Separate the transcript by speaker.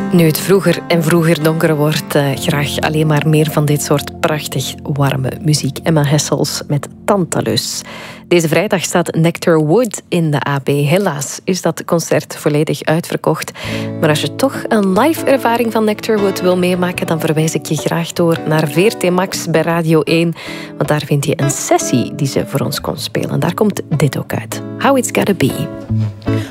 Speaker 1: Nu het vroeger en vroeger donker wordt, graag alleen maar meer van dit soort prachtig warme muziek. Emma Hessels met Tantalus. Deze vrijdag staat Nectar Wood in de AB. Helaas is dat concert volledig uitverkocht. Maar als je toch een live ervaring van Nectar Wood wil meemaken, dan verwijs ik je graag door naar VRT Max bij Radio 1. Want daar vind je een sessie die ze voor ons kon spelen. Daar komt dit ook uit. How It's Gotta Be.